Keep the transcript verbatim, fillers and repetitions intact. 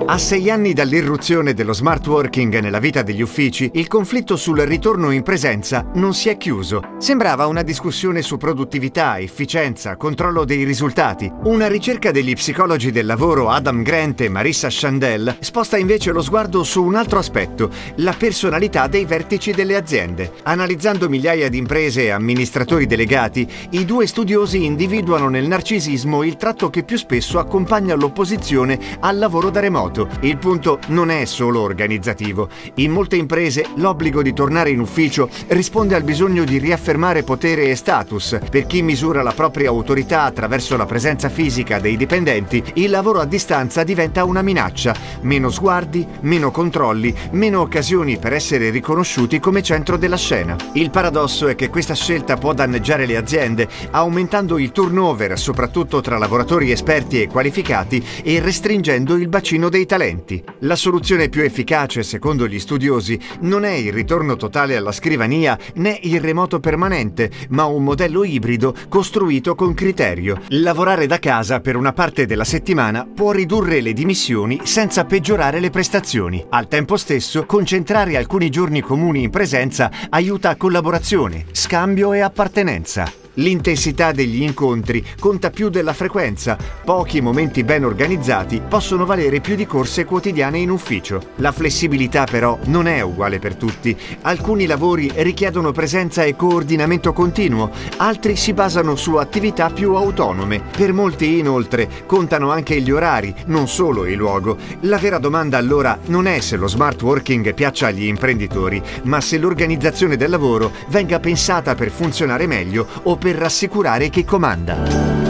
A sei anni dall'irruzione dello smart working nella vita degli uffici, il conflitto sul ritorno in presenza non si è chiuso. Sembrava una discussione su produttività, efficienza, controllo dei risultati. Una ricerca degli psicologi del lavoro Adam Grant e Marissa Chandel sposta invece lo sguardo su un altro aspetto, la personalità dei vertici delle aziende. Analizzando migliaia di imprese e amministratori delegati, i due studiosi individuano nel narcisismo il tratto che più spesso accompagna l'opposizione al lavoro da remoto. Il punto non è solo organizzativo. In molte imprese l'obbligo di tornare in ufficio risponde al bisogno di riaffermare potere e status. Per chi misura la propria autorità attraverso la presenza fisica dei dipendenti, il lavoro a distanza diventa una minaccia. Meno sguardi, meno controlli, meno occasioni per essere riconosciuti come centro della scena. Il paradosso è che questa scelta può danneggiare le aziende, aumentando il turnover, soprattutto tra lavoratori esperti e qualificati, e restringendo il bacino dei talenti. La soluzione più efficace, secondo gli studiosi, non è il ritorno totale alla scrivania né il remoto permanente, ma un modello ibrido costruito con criterio. Lavorare da casa per una parte della settimana può ridurre le dimissioni senza peggiorare le prestazioni. Al tempo stesso, concentrare alcuni giorni comuni in presenza aiuta collaborazione, scambio e appartenenza. L'intensità degli incontri conta più della frequenza. Pochi momenti ben organizzati possono valere più di corse quotidiane in ufficio. La flessibilità però non è uguale per tutti. Alcuni lavori richiedono presenza e coordinamento continuo, altri si basano su attività più autonome. Per molti, inoltre, contano anche gli orari, non solo il luogo. La vera domanda allora non è se lo smart working piaccia agli imprenditori, ma se l'organizzazione del lavoro venga pensata per funzionare meglio o per per rassicurare chi comanda.